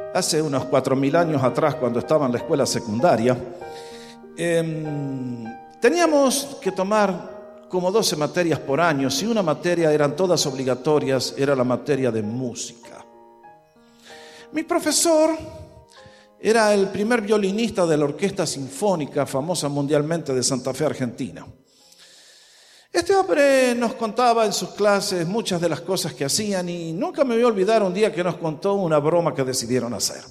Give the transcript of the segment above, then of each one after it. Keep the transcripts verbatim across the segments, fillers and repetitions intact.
hace unos cuatro mil años atrás, cuando estaba en la escuela secundaria, eh, teníamos que tomar como doce materias por año. Si una materia eran todas obligatorias, era la materia de música. Mi profesor era el primer violinista de la Orquesta Sinfónica, famosa mundialmente, de Santa Fe, Argentina. Este hombre nos contaba en sus clases muchas de las cosas que hacían y nunca me voy a olvidar un día que nos contó una broma que decidieron hacer.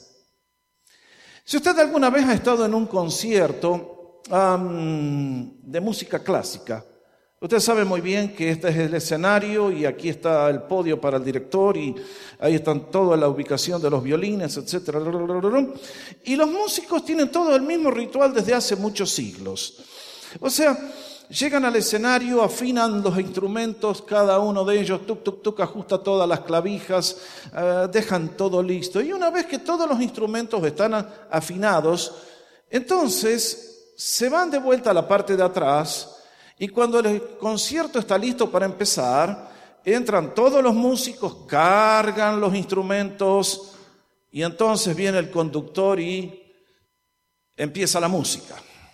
Si usted alguna vez ha estado en un concierto um, de música clásica, usted sabe muy bien que este es el escenario y aquí está el podio para el director y ahí están toda la ubicación de los violines, etcétera. Y los músicos tienen todo el mismo ritual desde hace muchos siglos. O sea, llegan al escenario, afinan los instrumentos, cada uno de ellos, tuc, tuc, tuc, ajusta todas las clavijas, uh, dejan todo listo. Y una vez que todos los instrumentos están afinados, entonces se van de vuelta a la parte de atrás y cuando el concierto está listo para empezar, entran todos los músicos, cargan los instrumentos y entonces viene el conductor y empieza la música.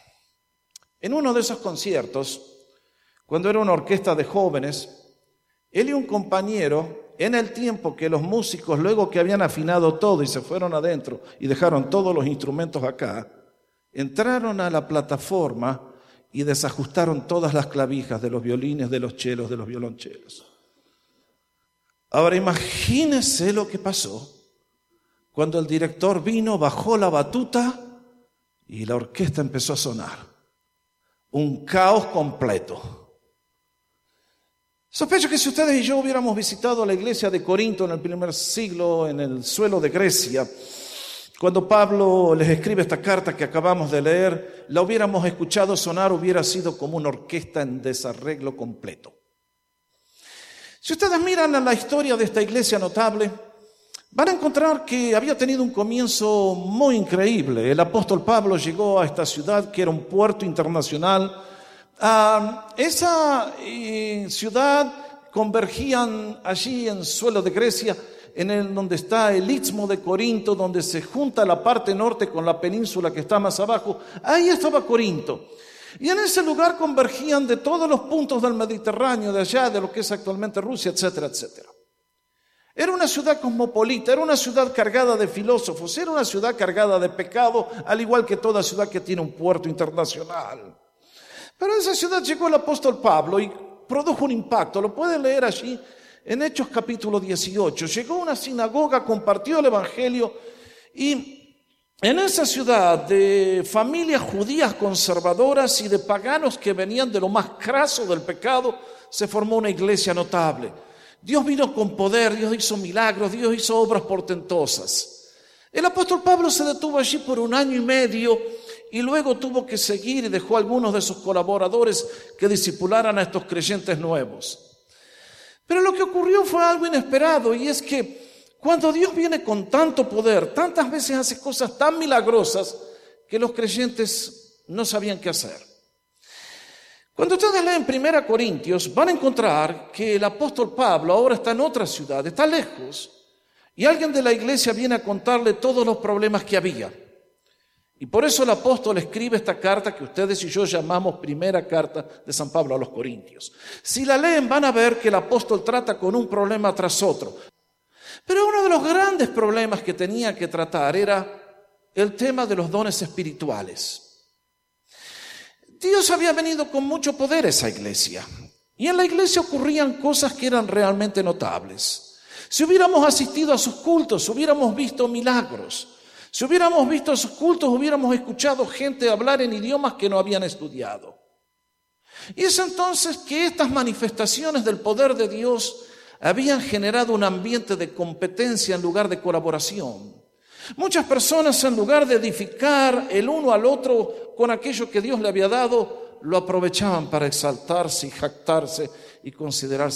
En uno de esos conciertos, cuando era una orquesta de jóvenes, él y un compañero, en el tiempo que los músicos, luego que habían afinado todo y se fueron adentro y dejaron todos los instrumentos acá, entraron a la plataforma y desajustaron todas las clavijas de los violines, de los chelos, de los violonchelos. Ahora imagínese lo que pasó cuando el director vino, bajó la batuta y la orquesta empezó a sonar. Un caos completo. Sospecho que si ustedes y yo hubiéramos visitado la iglesia de Corinto en el primer siglo, en el suelo de Grecia, cuando Pablo les escribe esta carta que acabamos de leer, la hubiéramos escuchado sonar, hubiera sido como una orquesta en desarreglo completo. Si ustedes miran a la historia de esta iglesia notable, van a encontrar que había tenido un comienzo muy increíble. El apóstol Pablo llegó a esta ciudad que era un puerto internacional. A esa eh, ciudad convergían allí en suelo de Grecia, en el donde está el istmo de Corinto, donde se junta la parte norte con la península que está más abajo. Ahí estaba Corinto. Y en ese lugar convergían de todos los puntos del Mediterráneo, de allá, de lo que es actualmente Rusia, etcétera, etcétera. Era una ciudad cosmopolita, era una ciudad cargada de filósofos, era una ciudad cargada de pecado, al igual que toda ciudad que tiene un puerto internacional. Pero a esa ciudad llegó el apóstol Pablo y produjo un impacto. Lo pueden leer allí en Hechos capítulo dieciocho. Llegó a una sinagoga, compartió el evangelio y en esa ciudad de familias judías conservadoras y de paganos que venían de lo más craso del pecado, se formó una iglesia notable. Dios vino con poder, Dios hizo milagros, Dios hizo obras portentosas. El apóstol Pablo se detuvo allí por un año y medio y luego tuvo que seguir y dejó a algunos de sus colaboradores que discipularan a estos creyentes nuevos. Pero lo que ocurrió fue algo inesperado y es que cuando Dios viene con tanto poder, tantas veces hace cosas tan milagrosas que los creyentes no sabían qué hacer. Cuando ustedes leen primera Corintios, van a encontrar que el apóstol Pablo ahora está en otra ciudad, está lejos, y alguien de la iglesia viene a contarle todos los problemas que había. Y por eso el apóstol escribe esta carta que ustedes y yo llamamos primera carta de San Pablo a los Corintios. Si la leen, van a ver que el apóstol trata con un problema tras otro. Pero uno de los grandes problemas que tenía que tratar era el tema de los dones espirituales. Dios había venido con mucho poder a esa iglesia y en la iglesia ocurrían cosas que eran realmente notables. Si hubiéramos asistido a sus cultos, hubiéramos visto milagros. Si hubiéramos visto a sus cultos, hubiéramos escuchado gente hablar en idiomas que no habían estudiado. Y es entonces que estas manifestaciones del poder de Dios habían generado un ambiente de competencia en lugar de colaboración. Muchas personas, en lugar de edificar el uno al otro con aquello que Dios le había dado, lo aprovechaban para exaltarse y jactarse y considerarse